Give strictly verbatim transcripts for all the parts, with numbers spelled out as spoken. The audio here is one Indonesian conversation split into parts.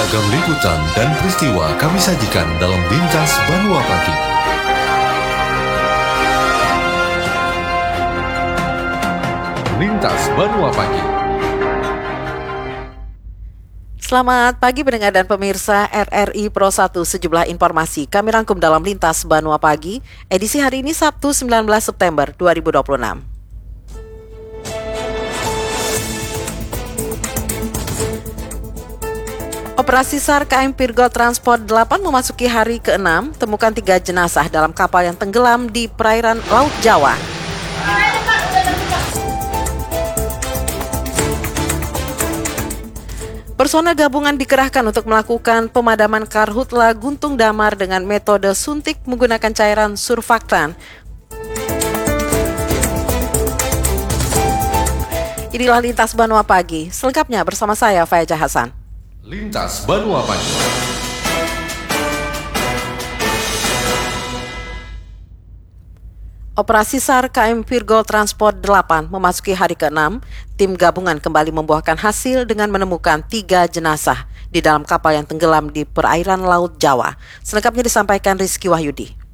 Beragam liputan dan peristiwa kami sajikan dalam Lintas Banua Pagi. Lintas Banua Pagi. Selamat pagi pendengar dan pemirsa R R I Pro satu. Sejumlah informasi kami rangkum dalam Lintas Banua Pagi, edisi hari ini Sabtu sembilan belas September dua ribu dua puluh enam. Operasi SAR K M Virgo Transport delapan memasuki hari keenam, temukan tiga jenazah dalam kapal yang tenggelam di perairan Laut Jawa. Personel gabungan dikerahkan untuk melakukan pemadaman karhutla Guntung Damar dengan metode suntik menggunakan cairan surfaktan. Inilah Lintas Banua Pagi, selengkapnya bersama saya Faiza Hasan. Lintas Banua Pagi. Operasi SAR K M Virgo Transport delapan memasuki hari keenam, tim gabungan kembali membuahkan hasil dengan menemukan tiga jenazah di dalam kapal yang tenggelam di perairan Laut Jawa. Selengkapnya disampaikan Rizky Wahyudi.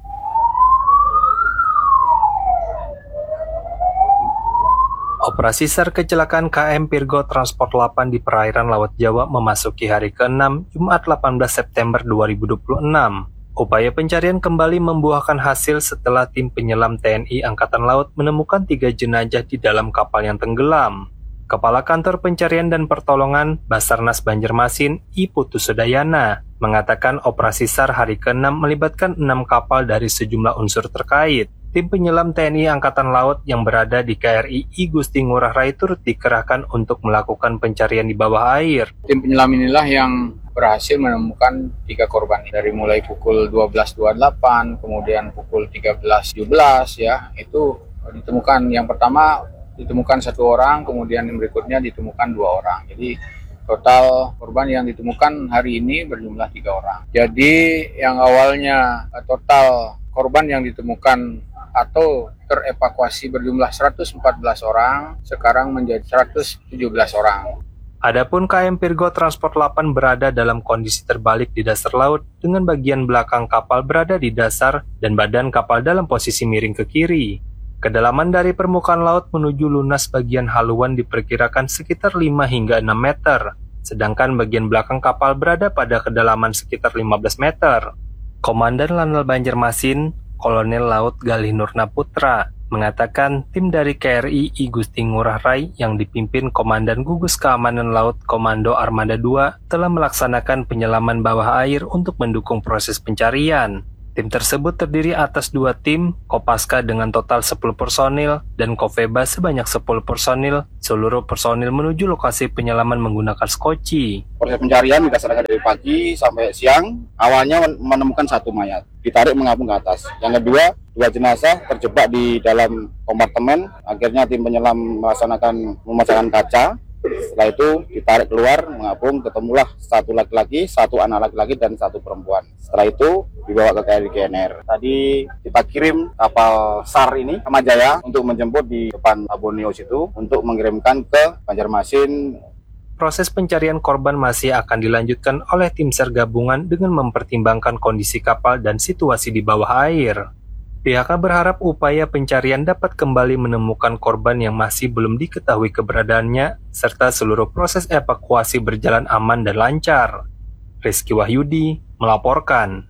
Operasi SAR kecelakaan K M Virgo Transport delapan di perairan Laut Jawa memasuki hari keenam, Jumat delapan belas September dua ribu dua puluh enam. Upaya pencarian kembali membuahkan hasil setelah tim penyelam T N I Angkatan Laut menemukan tiga jenazah di dalam kapal yang tenggelam. Kepala Kantor Pencarian dan Pertolongan Basarnas Banjarmasin, I Putu Sudayana, mengatakan operasi SAR hari keenam melibatkan enam kapal dari sejumlah unsur terkait. Tim penyelam T N I Angkatan Laut yang berada di K R I I Gusti Ngurah Rai turut dikerahkan untuk melakukan pencarian di bawah air. Tim penyelam inilah yang berhasil menemukan tiga korban dari mulai pukul dua belas dua puluh delapan, kemudian pukul tiga belas tujuh belas ya, itu ditemukan yang pertama ditemukan satu orang, kemudian yang berikutnya ditemukan dua orang. Jadi total korban yang ditemukan hari ini berjumlah tiga orang. Jadi yang awalnya total korban yang ditemukan atau terevakuasi berjumlah seratus empat belas orang, sekarang menjadi seratus tujuh belas orang. Adapun K M Virgo Transport delapan berada dalam kondisi terbalik di dasar laut dengan bagian belakang kapal berada di dasar dan badan kapal dalam posisi miring ke kiri. Kedalaman dari permukaan laut menuju lunas bagian haluan diperkirakan sekitar lima hingga enam meter, sedangkan bagian belakang kapal berada pada kedalaman sekitar lima belas meter. Komandan Lanal Banjarmasin, Kolonel Laut Galih Nurna Putra, mengatakan tim dari K R I I Gusti Ngurah Rai yang dipimpin Komandan Gugus Keamanan Laut Komando Armada dua telah melaksanakan penyelaman bawah air untuk mendukung proses pencarian. Tim tersebut terdiri atas dua tim, Kopaska dengan total sepuluh personil, dan Kofeba sebanyak sepuluh personil. Seluruh personil menuju lokasi penyelaman menggunakan skoci. Proses pencarian dilaksanakan dari pagi sampai siang. Awalnya menemukan satu mayat, ditarik mengapung ke atas. Yang kedua, dua jenazah terjebak di dalam kompartemen. Akhirnya tim penyelam melaksanakan memecahkan kaca. Setelah itu ditarik keluar, mengapung, ketemulah satu laki-laki, satu anak laki-laki, dan satu perempuan. Setelah itu dibawa ke K R I G N R. Tadi kita kirim kapal SAR ini ke Majaya untuk menjemput di depan Aboneo situ untuk mengirimkan ke Banjarmasin. Proses pencarian korban masih akan dilanjutkan oleh tim SAR gabungan dengan mempertimbangkan kondisi kapal dan situasi di bawah air. Pihaknya berharap upaya pencarian dapat kembali menemukan korban yang masih belum diketahui keberadaannya, serta seluruh proses evakuasi berjalan aman dan lancar. Rizky Wahyudi melaporkan.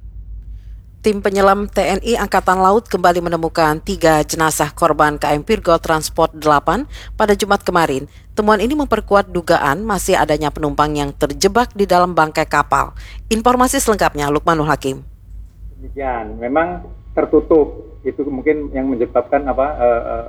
Tim penyelam T N I Angkatan Laut kembali menemukan tiga jenazah korban K M Virgo Transport delapan pada Jumat kemarin. Temuan ini memperkuat dugaan masih adanya penumpang yang terjebak di dalam bangkai kapal. Informasi selengkapnya Lukmanul Hakim. Demikian, memang tertutup, itu mungkin yang menyebabkan apa uh, uh,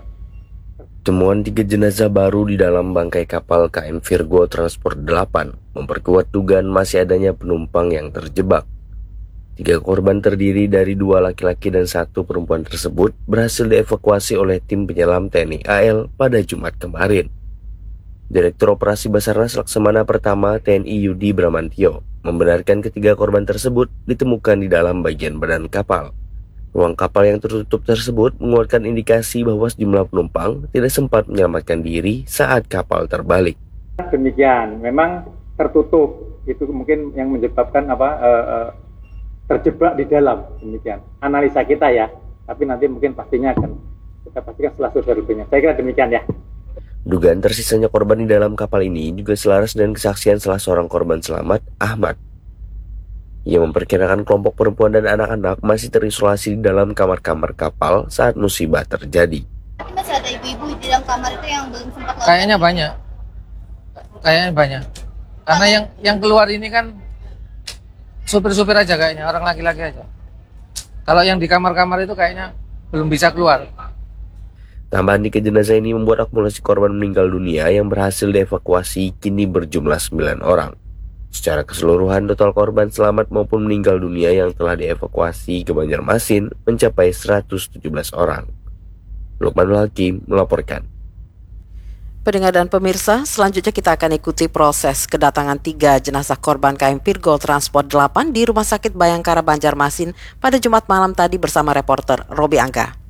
Temuan tiga jenazah baru di dalam bangkai kapal K M Virgo Transport delapan memperkuat dugaan masih adanya penumpang yang terjebak. Tiga korban terdiri dari dua laki-laki dan satu perempuan tersebut berhasil dievakuasi oleh tim penyelam T N I A L pada Jumat kemarin. Direktur Operasi Basarnas Laksamana Pertama T N I Yudi Bramantio membenarkan ketiga korban tersebut ditemukan di dalam bagian badan kapal. Ruang kapal yang tertutup tersebut mengeluarkan indikasi bahwa sejumlah penumpang tidak sempat menyelamatkan diri saat kapal terbalik. Demikian, memang tertutup, itu mungkin yang menyebabkan apa uh, uh, terjebak di dalam, demikian analisa kita ya, tapi nanti mungkin pastinya akan kita pastikan setelah survei lebihnya. Saya kira demikian ya. Dugaan tersisanya korban di dalam kapal ini juga selaras dengan kesaksian salah seorang korban selamat, Ahmad. Ia memperkirakan kelompok perempuan dan anak-anak masih terisolasi di dalam kamar-kamar kapal saat musibah terjadi. Tapi masih ada ibu-ibu di dalam kamar itu yang belum sempat lolos. Kayaknya banyak, kayaknya banyak. Karena yang yang keluar ini kan supir-supir aja kayaknya, orang laki-laki aja. Kalau yang di kamar-kamar itu kayaknya belum bisa keluar. Tambahan tiga jenazah ini membuat akumulasi korban meninggal dunia yang berhasil dievakuasi kini berjumlah sembilan orang. Secara keseluruhan total korban selamat maupun meninggal dunia yang telah dievakuasi ke Banjarmasin mencapai seratus tujuh belas orang. Lukmanul Hakim melaporkan. Pendengar dan pemirsa, selanjutnya kita akan ikuti proses kedatangan tiga jenazah korban K M Virgo Transport delapan di Rumah Sakit Bayangkara Banjarmasin pada Jumat malam tadi bersama reporter Robi Angga.